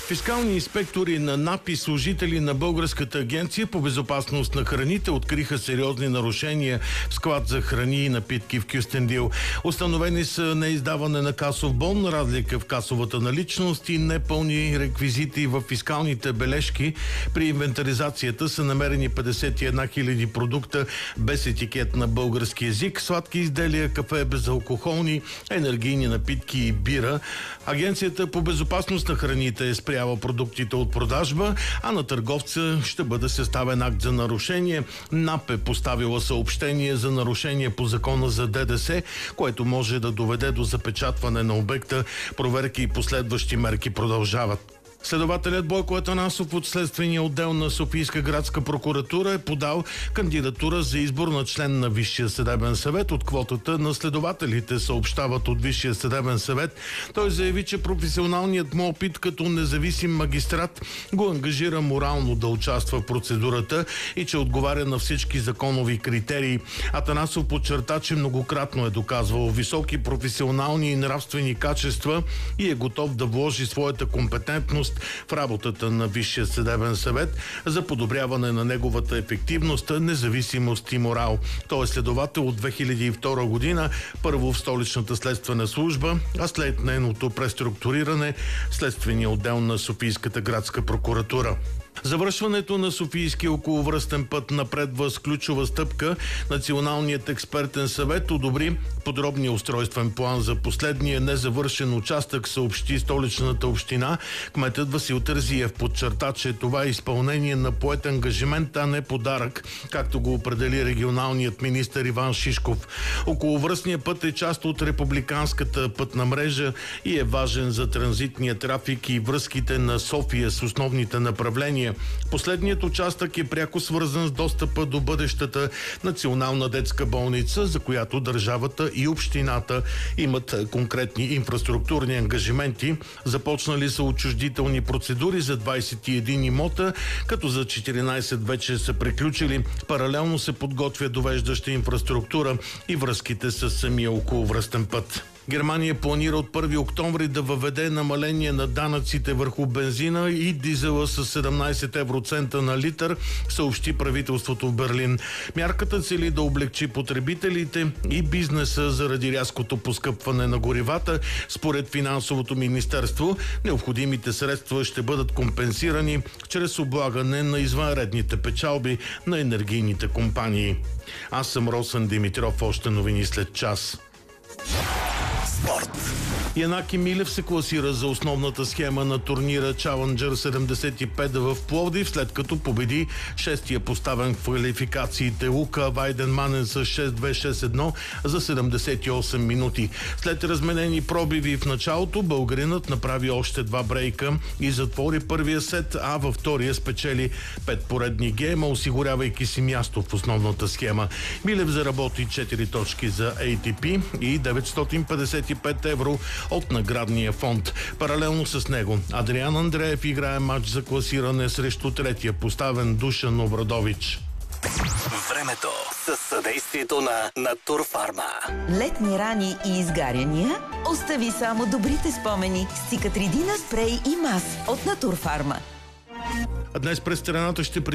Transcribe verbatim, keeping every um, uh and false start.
Фискални инспектори на НАП и служители на Българската агенция по безопасност на храните откриха сериозни нарушения в склад за храни и напитки в Кюстендил. Установени са неиздаване на касов бон, разлика в касовата наличност и непълни реквизити в фискалните бележки. При инвентаризацията са намерени петдесет и една хиляди продукта без етикет на български език, сладки изделия, кафе безалкохолни, енергийни напитки и бира. Агенцията по безопасност на храните е спряла продуктите от продажба, а на търговца ще бъде съставен акт за нарушение. НАП е поставила съобщение за нарушение по закона за ДДС, което може да доведе до запечатване на обекта. Проверки и последващи мерки продължават. Следователят Бойко Атанасов от Следствения отдел на Софийска градска прокуратура е подал кандидатура за избор на член на Висшия съдебен съвет от квотата на следователите, съобщават от Висшия съдебен съвет. Той заяви, че професионалният му опит като независим магистрат го ангажира морално да участва в процедурата и че отговаря на всички законови критерии. Атанасов подчерта, че многократно е доказвал високи професионални и нравствени качества и е готов да вложи своята компетентност в работата на Висшия съдебен съвет за подобряване на неговата ефективност, независимост и морал. Той е следовател от две хиляди и втора година, първо в столичната следствена служба, а след нейното преструктуриране следствения отдел на Софийската градска прокуратура. Завършването на Софийския околовръстен път напредва с ключова стъпка. Националният експертен съвет одобри подробния устройствен план за последния незавършен участък, съобщи столичната община. Кметът Васил Терзиев подчерта, че това е изпълнение на поет ангажимент, а не подарък, както го определи регионалният министър Иван Шишков. Околовръстният път е част от републиканската пътна мрежа и е важен за транзитния трафик и връзките на София с основните направления. Последният участък е пряко свързан с достъпа до бъдещата национална детска болница, за която държавата и общината имат конкретни инфраструктурни ангажименти. Започнали са отчуждителни процедури за двадесет и един имота, като за четиринадесет вече са приключили. Паралелно се подготвя довеждаща инфраструктура и връзките с самия околовръстен път. Германия планира от първи октомври да въведе намаление на данъците върху бензина и дизела с седемнадесет евроцента на литър, съобщи правителството в Берлин. Мярката цели да облегчи потребителите и бизнеса заради рязкото поскъпване на горивата. Според финансовото министерство, необходимите средства ще бъдат компенсирани чрез облагане на извънредните печалби на енергийните компании. Аз съм Росен Димитров, още новини след час. Спорт. Янаки Милев се класира за основната схема на турнира Challenger седемдесет и пет в Пловдив, след като победи шестия поставен в квалификациите Лука Вайденманен с шест две шест едно за седемдесет и осем минути. След разменени пробиви в началото, българинът направи още два брейка и затвори първия сет, а във втория спечели пет поредни гейма, осигурявайки си място в основната схема. Милев заработи четири точки за Ей Ти Пи и деветстотин петдесет и пет евро от наградния фонд. Паралелно с него Адриан Андреев играе матч за класиране срещу третия поставен Душан Обрадович. Времето със съдействието на Натурфарма. Летни рани и изгаряния? Остави само добрите спомени с Цикатридина спрей и мас от Натурфарма. А днес през страната ще